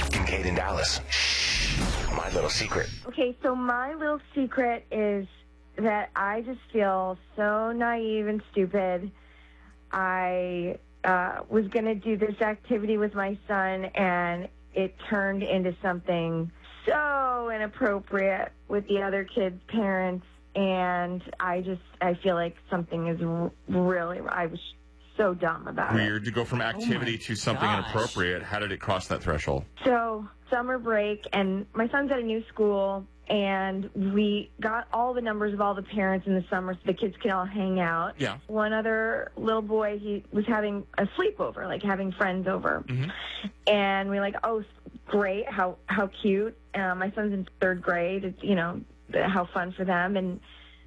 Kincaid in Dallas. Shh. My little secret. Okay, so my little secret is that I just feel so naive and stupid. I was going to do this activity with my son, and it turned into something so inappropriate with the other kids' parents, and I feel like something is really, I was so dumb about it. Weird to go from activity to something inappropriate. How did it cross that threshold? So, summer break, and my son's at a new school, and we got all the numbers of all the parents in the summer so the kids can all hang out. Yeah. One other little boy, he was having a sleepover, like having friends over. Mm-hmm. And we're like, oh, great, how cute. My son's in 3rd grade. It's, you know, how fun for them. And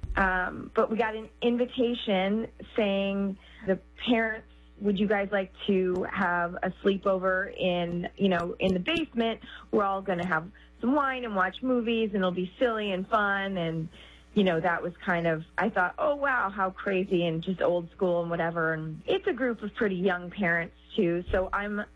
but we got an invitation saying, the parents, would you guys like to have a sleepover in the basement? We're all going to have some wine and watch movies, and it'll be silly and fun. And, that was kind of, I thought, oh, wow, how crazy, and just old school and whatever. And it's a group of pretty young parents, too. So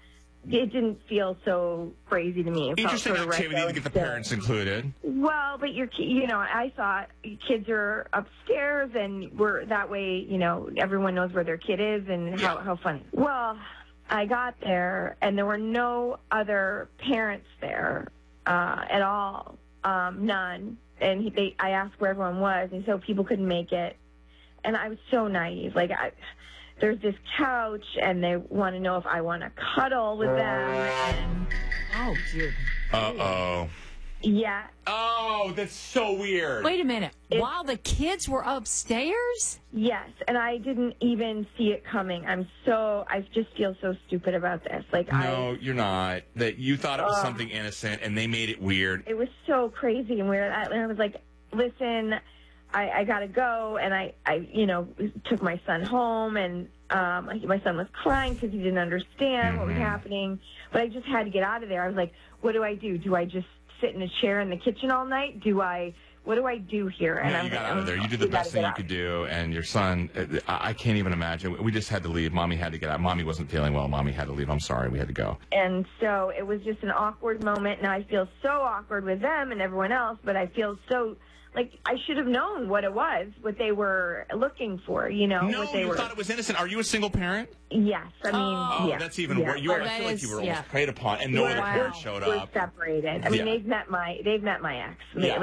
it didn't feel so crazy to me. Interesting activity to get the parents included. Well, but I thought kids are upstairs, and we're that way, everyone knows where their kid is, and how funny. Well, I got there, and there were no other parents there at all, none. And I asked where everyone was, and so people couldn't make it. And I was so naive. Like, there's this couch, and they want to know if I want to cuddle with them. Oh, dear. Uh-oh. Yeah. Oh, that's so weird. Wait a minute. While the kids were upstairs? Yes, and I didn't even see it coming. I just feel so stupid about this. No, you're not. That you thought it was something innocent, and they made it weird. It was so crazy and weird. And I was like, listen, I got to go. And I took my son home, and my son was crying because he didn't understand what was happening. But I just had to get out of there. I was like, what do I do? Do I just sit in a chair in the kitchen all night? What do I do here? And you got out of there. You did the best thing you could do. And your son, I can't even imagine. We just had to leave. Mommy had to get out. Mommy wasn't feeling well. Mommy had to leave. I'm sorry. We had to go. And so it was just an awkward moment. And I feel so awkward with them and everyone else. But I feel so like I should have known what it was, what they were looking for, No, what they you were. thought it was innocent. Are you a single parent? Yes. I mean, yeah. That's even worse. I feel like you were almost preyed upon, and no other parents showed up. We're separated. I mean, they've met my ex.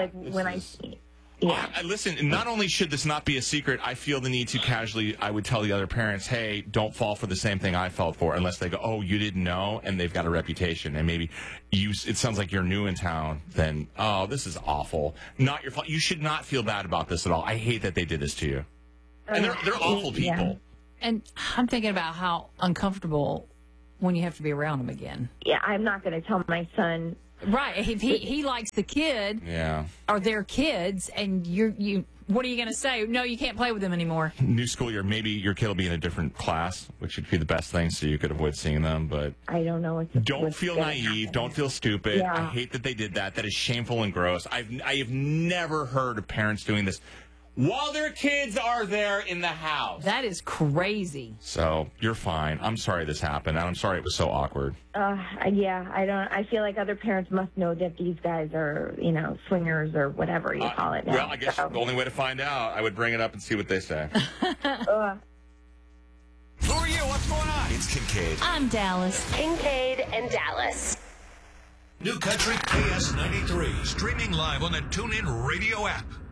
Listen, not only should this not be a secret, I feel the need to casually, I would tell the other parents, hey, don't fall for the same thing I fell for, unless they go, oh, you didn't know, and they've got a reputation, and maybe it sounds like you're new in town, then, oh, this is awful. Not your fault. You should not feel bad about this at all. I hate that they did this to you. And they're awful people. Yeah. And I'm thinking about how uncomfortable when you have to be around them again. Yeah, I'm not going to tell my son. Right. If he likes the kid, or their kids, and you what are you going to say? No, you can't play with them anymore. New school year, maybe your kid will be in a different class, which would be the best thing, so you could avoid seeing them. But I don't know. Don't feel naive. Don't feel stupid. Yeah. I hate that they did that. That is shameful and gross. I have never heard of parents doing this while their kids are there in the house. That is crazy. So you're fine. I'm sorry this happened, and I'm sorry it was so awkward. I feel like other parents must know that these guys are, swingers or whatever you call it now. Well, I guess the only way to find out, I would bring it up and see what they say. Who are you? What's going on? It's Kincaid. I'm Dallas. Kincaid and Dallas. New Country KS93. Streaming live on the TuneIn Radio app.